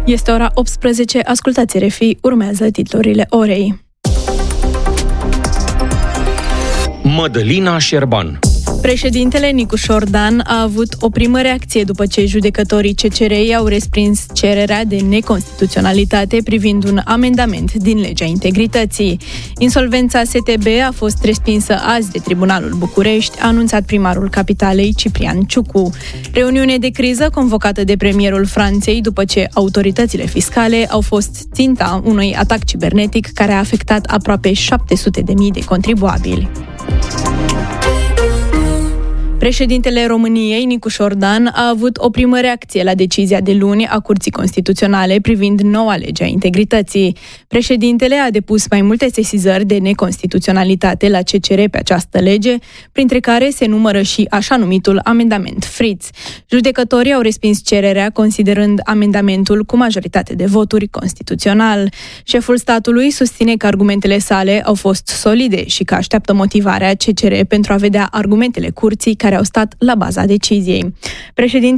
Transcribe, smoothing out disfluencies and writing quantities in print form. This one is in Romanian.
Este ora 18, ascultați RFI, urmează titlurile orei. Mădălina Șerban. Președintele Nicușor Dan a avut o primă reacție după ce judecătorii CCR i-au respins cererea de neconstituționalitate privind un amendament din legea integrității. Insolvența STB a fost respinsă azi de Tribunalul București, a anunțat primarul capitalei Ciprian Ciucu. Reuniune de criză convocată de premierul Franței după ce autoritățile fiscale au fost ținta unui atac cibernetic care a afectat aproape 700.000 de contribuabili. Președintele României, Nicușor Dan, a avut o primă reacție la decizia de luni a Curții Constituționale privind noua lege a integrității. Președintele a depus mai multe sesizări de neconstituționalitate la CCR pe această lege, printre care se numără și așa numitul amendament Fritz. Judecătorii au respins cererea, considerând amendamentul cu majoritate de voturi constituțional. Șeful statului susține că argumentele sale au fost solide și că așteaptă motivarea CCR pentru a vedea argumentele Curții care au stat la baza deciziei. Președintele